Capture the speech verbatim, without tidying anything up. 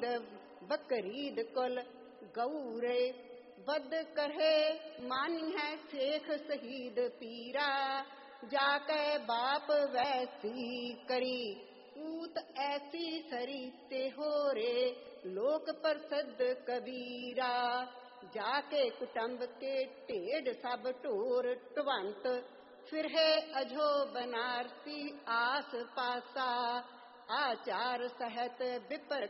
खरीद बकरीद कुल गौरे, बद करहे मानी है शेख शहीद पीरा, जाके बाप वैसी करी पूत ऐसी सरीते हो रे, लोक प्रसिद्ध कबीरा। जाके कुटुंब के टेढ़ सब टोर टवंत, फिर है अजो बनारसी आस पासा, आचार सहत विपर